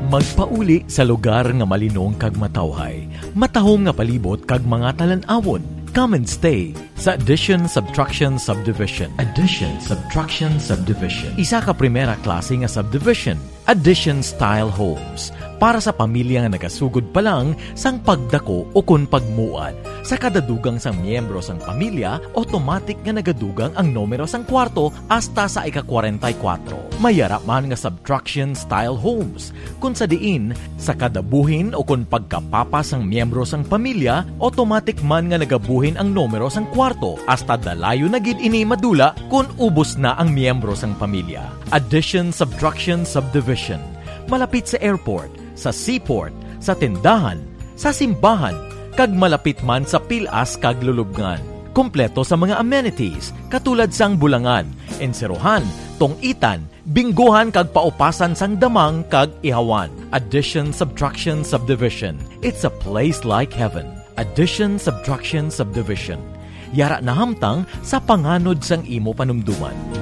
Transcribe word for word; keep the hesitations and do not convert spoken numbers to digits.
Magpauli sa lugar nga malinong kag matawhay, matahom nga palibot kag mga talan-awon. Come and stay sa Addition Subtraction Subdivision. Addition Subtraction Subdivision. Isa ka primera klase nga subdivision. Addition Style Homes. Para sa pamilya nga nagasugod pa lang sang pagdako o kun pagmuad. Sa kadadugang sang miyembro sang pamilya, automatic nga nagadugang ang numero sang kwarto hasta sa ika-forty-four. Mayara man nga subtraction style homes. Kung sa diin, sa kadabuhin o kun pagkapapa sang miyembro sang pamilya, automatic man nga nagabuhin ang numero sang kwarto hasta dalayo na gid ini madula kung ubos na ang miyembro sang pamilya. Addition Subtraction Subdivision. Malapit sa airport, sa seaport, sa tindahan, sa simbahan, kag malapit man sa pilas kag lulubngan. Kompleto sa mga amenities, katulad sang bulangan, enserohan, tong-itan, bingguhan kag paupasan sang damang kag ihawan. Addition Subtraction Subdivision. It's a place like heaven. Addition Subtraction Subdivision. Yara na hamtang sa panganod sang imo panumduman.